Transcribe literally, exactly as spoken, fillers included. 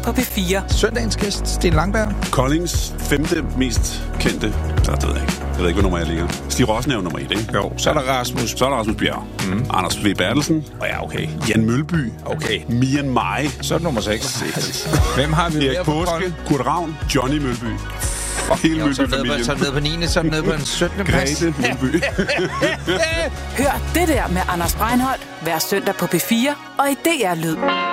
på P fire. Søndagens gæst, Sten Langberg. Koldings femte mest kendte, så det ved jeg ikke. Jeg ved ikke, hvad nummer jeg ligger. Stig Rossen er jo nummer et, ikke? Jo, så er der Rasmus. Så er der Rasmus Bjerg. Mm. Anders V. Bertelsen. Og ja, okay. Jan Mølby. Okay. Mian Mai. Så er det nummer seks. Hvem har vi Erik mere på Påske. Kolding? Kurt Ravn. Johnny Mølby. Og hele Jo, så er det nede på- Mølby-familien. så er det nede på niende, så er det nede på en syttende plads. Grete Mølby. Hør det der med Anders Breinholt hver søndag på P fire og i D R Lyd.